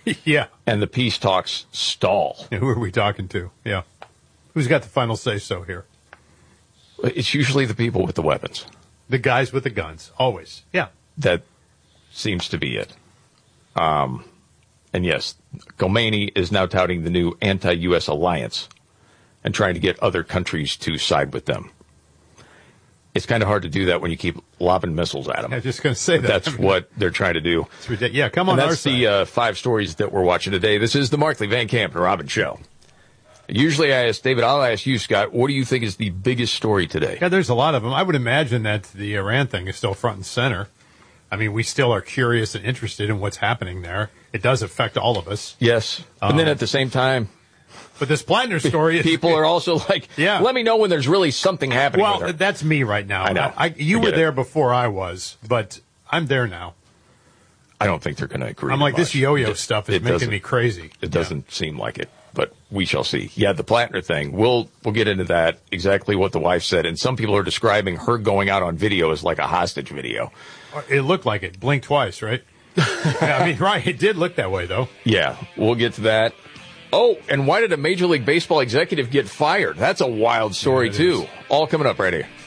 Yeah. And the peace talks stall. Who are we talking to? Yeah. Who's got the final say-so here? It's usually the people with the weapons. The guys with the guns. Always. Yeah. That seems to be it. And yes, Khomeini is now touting the new anti-U.S. alliance and trying to get other countries to side with them. It's kind of hard to do that when you keep lobbing missiles at them. I was just going to say that. That's what they're trying to do. It's ridiculous. Yeah, come on and our that's side. the 5 stories that we're watching today. This is the Markley, Van Camp, and Robin Show. Usually I ask David, I'll ask you, Scott, what do you think is the biggest story today? Yeah, there's a lot of them. I would imagine that the Iran thing is still front and center. I mean, we still are curious and interested in what's happening there. It does affect all of us. Yes. And then at the same time, but this Plattner story is... People are also like, yeah. Let me know when there's really something happening well, with her. That's me right now. I know. You were there before I was, but I'm there now. I don't think they're going to agree. I'm like, much. This yo-yo stuff is making me crazy. It doesn't seem like it, but we shall see. Yeah, the Plattner thing, we'll get into that, exactly what the wife said. And some people are describing her going out on video as like a hostage video. It looked like it. Blink twice, right? Yeah, I mean, right. It did look that way, though. Yeah, we'll get to that. Oh, and why did a Major League Baseball executive get fired? That's a wild story, too. All coming up right here.